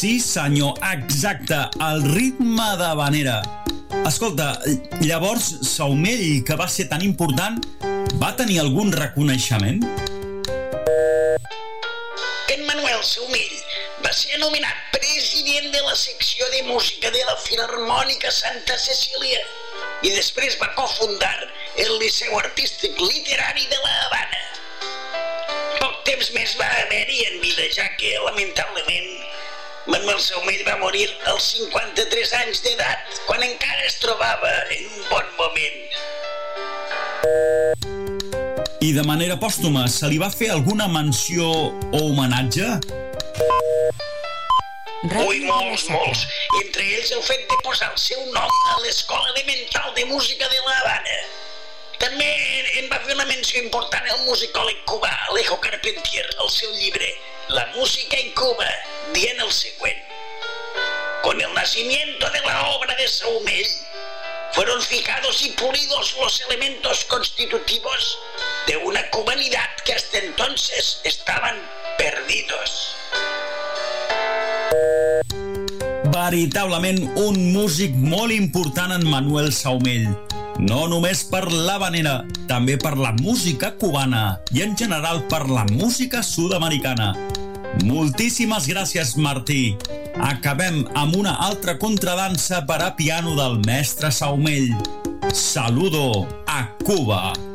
Sí, senyor, exacte, el ritme d'havanera. Escolta, llavors, Saumell, que va ser tan important, va tenir algun reconeixement? En Manuel Saumell va ser anomenat president de la secció de música de la Filharmònica Santa Cecília i després va cofundar el Liceu Artístic Literari de la Habana. Poc temps més va haver-hi en vida, ja que, lamentablement, Manuel Saumell va morir als 53 anys d'edat, quan encara es trobava en un bon moment. I de manera pòstuma, se li va fer alguna menció o homenatge? Ui, molts. Entre ells el fet de posar el seu nom a l'Escola Elemental de Música de la Habana. També en va fer una menció important el musicòleg cubà Alejo Carpentier al seu llibre La música en Cuba, dient el següent: con el nacimiento de la obra de Saumell fueron fijados y pulidos los elementos constitutivos de una cubanidad que hasta entonces estaban perdidos. Veritablement un músic molt important, en Manuel Saumell. No només per l'havanera, també per la música cubana i en general per la música sud-americana. Moltíssimes gràcies, Martí. Acabem amb una altra contradansa per a piano del mestre Saumell. Saludo a Cuba.